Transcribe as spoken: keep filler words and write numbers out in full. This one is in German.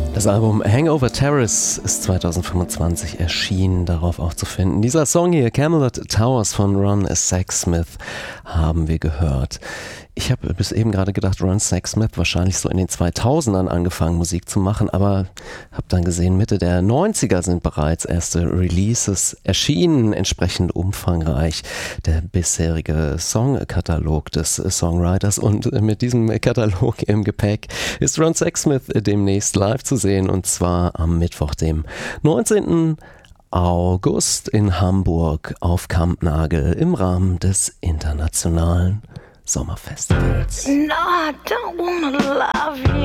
Das Album Hangover Terrace ist zwanzig fünfundzwanzig erschienen, darauf auch zu finden. Dieser Song hier, Camelot Towers von Ron Sexsmith, haben wir gehört. Ich habe bis eben gerade gedacht, Ron Sexsmith wahrscheinlich so in den zweitausendern angefangen Musik zu machen, aber habe dann gesehen, Mitte der neunziger sind bereits erste Releases erschienen, entsprechend umfangreich der bisherige Songkatalog des Songwriters, und mit diesem Katalog im Gepäck ist Ron Sexsmith demnächst live zu sehen, und zwar am Mittwoch, dem neunzehnten August in Hamburg auf Kampnagel im Rahmen des internationalen Sommerfestivals. No, I don't wanna love you.